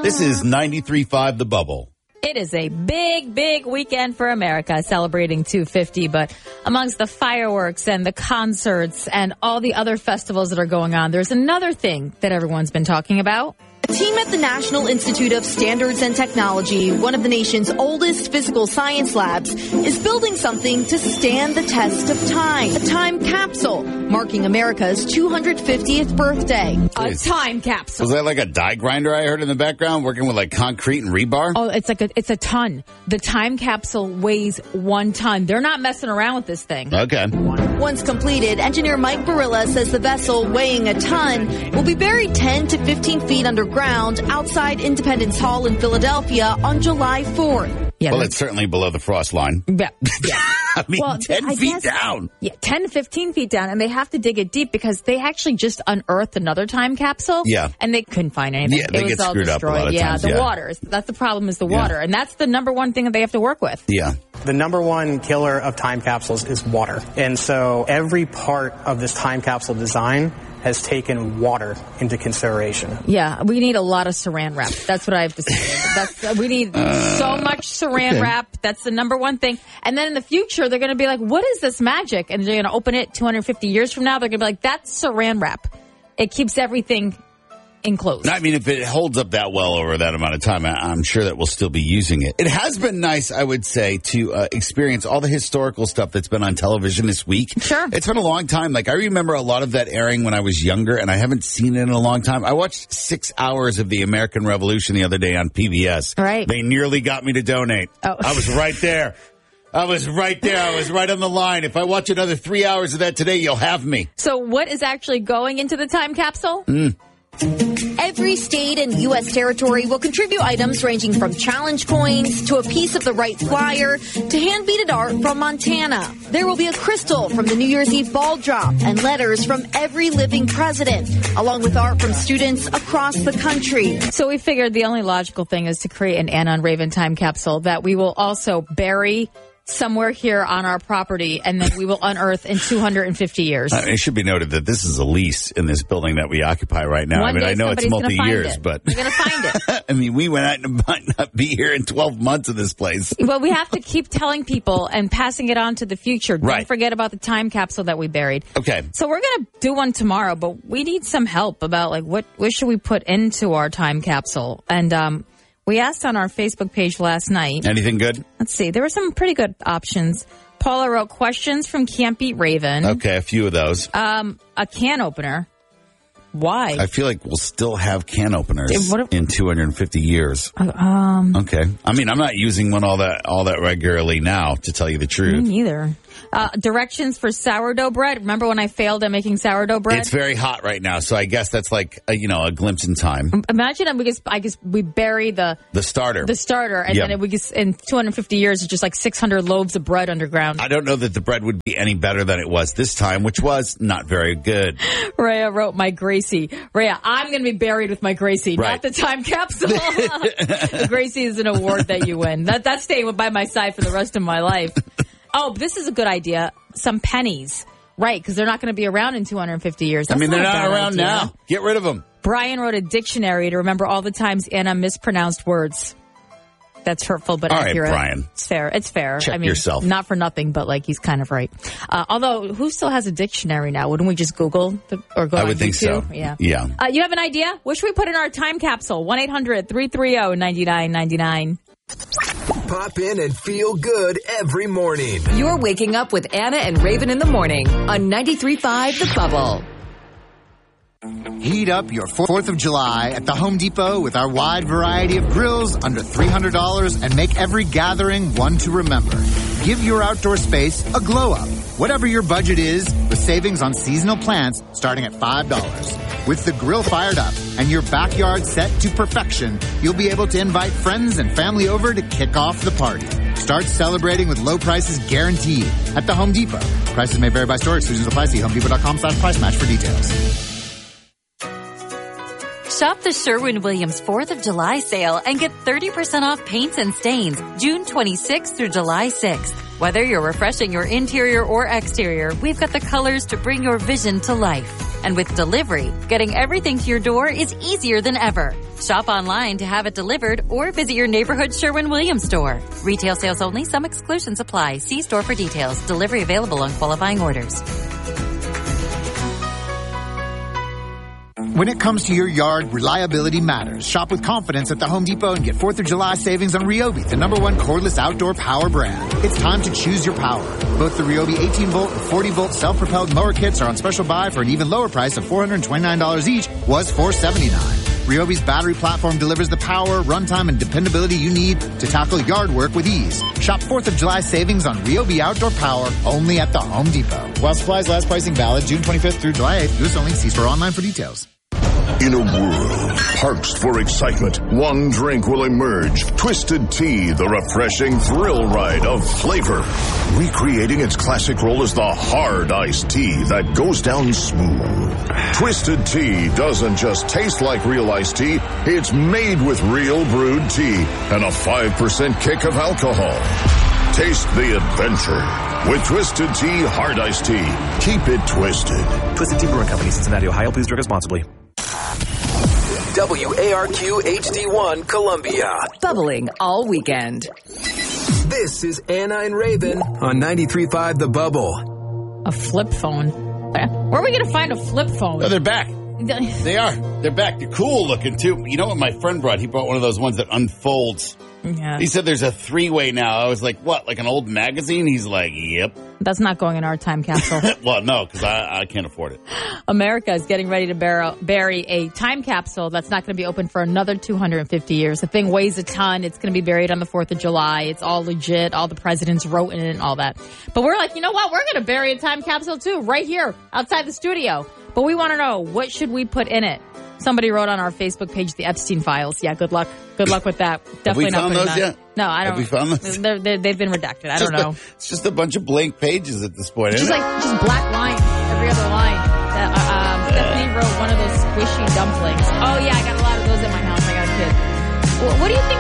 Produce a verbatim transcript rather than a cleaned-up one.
This is ninety-three point five The Bubble. It is a big, big weekend for America, celebrating two fifty. But amongst the fireworks and the concerts and all the other festivals that are going on, there's another thing that everyone's been talking about. A team at the National Institute of Standards and Technology, one of the nation's oldest physical science labs, is building something to stand the test of time. A time capsule, marking America's two hundred fiftieth birthday. A time capsule. Was that like a die grinder I heard in the background, working with like concrete and rebar? Oh, it's like a, it's a ton. The time capsule weighs one ton. They're not messing around with this thing. Okay. Once completed, engineer Mike Barilla says the vessel, weighing a ton, will be buried ten to fifteen feet underground outside Independence Hall in Philadelphia on July fourth. Yeah, well, it's certainly below the frost line. Yeah. yeah. I mean, well, ten I feet guess, down. Yeah, ten to fifteen feet down. And they have to dig it deep because they actually just unearthed another time capsule. Yeah. And they couldn't find anything. Yeah, they it was get all screwed destroyed. up a lot of yeah, times. the Yeah, water. That's the problem is the yeah. water. And that's the number one thing that they have to work with. Yeah. The number one killer of time capsules is water. And so every part of this time capsule design has taken water into consideration. Yeah, we need a lot of saran wrap. That's what I have to say. That's uh, we need uh, so much saran okay. wrap. That's the number one thing. And then in the future, they're going to be like, what is this magic? And they're going to open it two hundred fifty years from now. They're going to be like, that's saran wrap. It keeps everything enclosed. I mean, if it holds up that well over that amount of time, I'm sure that we'll still be using it. It has been nice, I would say, to uh, experience all the historical stuff that's been on television this week. Sure. It's been a long time. Like, I remember a lot of that airing when I was younger, and I haven't seen it in a long time. I watched six hours of the American Revolution the other day on P B S. Right. They nearly got me to donate. Oh. I was right there. I was right there. I was right on the line. If I watch another three hours of that today, you'll have me. So what is actually going into the time capsule? Mm. Every state and U S territory will contribute items ranging from challenge coins to a piece of the right flyer to hand-beaded art from Montana. There will be a crystal from the New Year's Eve ball drop and letters from every living president, along with art from students across the country. So we figured the only logical thing is to create an Anna and Raven time capsule that we will also bury somewhere here on our property, and then we will unearth in two hundred fifty years. Uh, it should be noted that this is a lease in this building that we occupy right now. One I mean, day I know it's multi-years, it. but we're going to find it. I mean, we went out and might not be here in twelve months of this place. Well, we have to keep telling people and passing it on to the future. Don't right. forget about the time capsule that we buried. Okay. So we're going to do one tomorrow, but we need some help about like what, what should we put into our time capsule? And, um, we asked on our Facebook page last night. Anything good? Let's see. There were some pretty good options. Paula wrote questions from Can't Beat Raven. Okay, a few of those. Um, a can opener. Why? I feel like we'll still have can openers what if, in two hundred fifty years. Uh, um, okay. I mean, I'm not using one all that all that regularly now, to tell you the truth. Me neither. Uh, directions for sourdough bread. Remember when I failed at making sourdough bread? It's very hot right now, so I guess that's like a, you know a glimpse in time. Imagine we just I guess we bury the the starter, the starter, and yep. then we just in two hundred fifty years, it's just like six hundred loaves of bread underground. I don't know that the bread would be any better than it was this time, which was not very good. Rhea wrote my Gracie. Rhea, I'm going to be buried with my Gracie, right. not the time capsule. The Gracie is an award that you win. That that's staying by my side for the rest of my life. Oh, this is a good idea. Some pennies. Right, because they're not going to be around in two hundred fifty years. That's I mean, they're not, not around idea. now. Get rid of them. Brian wrote a dictionary to remember all the times Anna mispronounced words. That's hurtful, but all accurate. All right, Brian. It's fair. It's fair. Check I mean, yourself. Not for nothing, but like he's kind of right. Uh, although, who still has a dictionary now? Wouldn't we just Google the, or go I on would think YouTube? so. Yeah. Yeah. Uh, you have an idea? What should we put in our time capsule? one eight hundred three three zero nine nine nine nine. Pop in and feel good every morning. You're waking up with Anna and Raven in the morning on ninety-three point five The Bubble. Heat up your fourth of July at the Home Depot with our wide variety of grills under three hundred dollars and make every gathering one to remember. Give your outdoor space a glow up, whatever your budget is, with savings on seasonal plants starting at five dollars. With the grill fired up and your backyard set to perfection, you'll be able to invite friends and family over to kick off the party. Start celebrating with low prices guaranteed at the Home Depot. Prices may vary by store. Exclusions apply. See homedepot.com slash price match for details. Shop the Sherwin-Williams fourth of July sale and get thirty percent off paints and stains June twenty-sixth through July sixth. Whether you're refreshing your interior or exterior, we've got the colors to bring your vision to life. And with delivery, getting everything to your door is easier than ever. Shop online to have it delivered or visit your neighborhood Sherwin-Williams store. Retail sales only. Some exclusions apply. See store for details. Delivery available on qualifying orders. When it comes to your yard, reliability matters. Shop with confidence at the Home Depot and get fourth of July savings on Ryobi, the number one cordless outdoor power brand. It's time to choose your power. Both the Ryobi eighteen volt and forty volt self-propelled mower kits are on special buy for an even lower price of four hundred twenty-nine dollars each, was four hundred seventy-nine dollars. Ryobi's battery platform delivers the power, runtime, and dependability you need to tackle yard work with ease. Shop fourth of July savings on Ryobi outdoor power only at the Home Depot. While supplies last, pricing valid June twenty-fifth through July eighth. U S only. See store online for details. In a world parched for excitement, one drink will emerge. Twisted Tea, the refreshing thrill ride of flavor. Recreating its classic role as the hard iced tea that goes down smooth. Twisted Tea doesn't just taste like real iced tea, it's made with real brewed tea and a five percent kick of alcohol. Taste the adventure with Twisted Tea Hard Iced Tea. Keep it twisted. Twisted Tea Brewing Company, Cincinnati, Ohio. Please drink responsibly. W A R Q H D one Columbia. Bubbling all weekend. This is Anna and Raven on ninety-three point five The Bubble. A flip phone. Where are we going to find a flip phone? Oh, they're back. They are. They're back. They're cool looking, too. You know what my friend brought? He brought one of those ones that unfolds. Yeah. He said there's a three-way now. I was like, what, like an old magazine? He's like, yep. That's not going in our time capsule. Well, no, because I, I can't afford it. America is getting ready to bur- bury a time capsule that's not going to be open for another two hundred fifty years. The thing weighs a ton. It's going to be buried on the fourth of July. It's all legit. All the presidents wrote in it and all that. But we're like, you know what? We're going to bury a time capsule, too, right here outside the studio. But we want to know, what should we put in it? Somebody wrote on our Facebook page, the Epstein files. Yeah, good luck. Good luck with that. Definitely Have we not found putting those that. yet? No, I don't. Have we found those? They're, they're, they've been redacted. I don't know. A, it's just a bunch of blank pages at this point. It's Isn't just it? like just black lines, every other line. Uh, um, Stephanie wrote one of those squishy dumplings. Oh yeah, I got a lot of those in my house. I got a kid. Well, what do you think?